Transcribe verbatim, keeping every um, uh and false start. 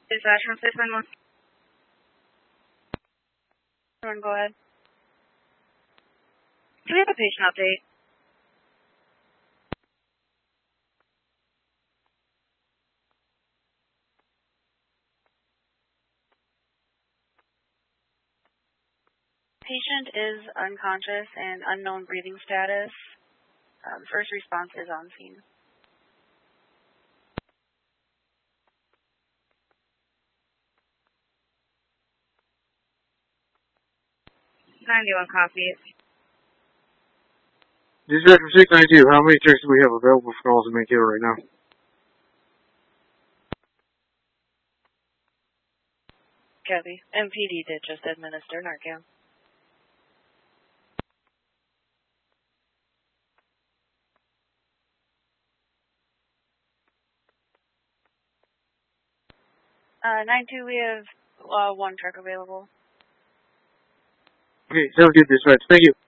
Dispatch from six nine one. Go ahead. Do we have a patient update? Patient is unconscious and unknown breathing status. Um, first response is on scene. ninety-one copy. Dispatch from six nine two, how many checks do we have available for calls in Mankato right now? Copy. M P D did just administer Narcan. Uh, nine two, we have uh, one truck available. Okay, sounds good, Dispatch. Thank you.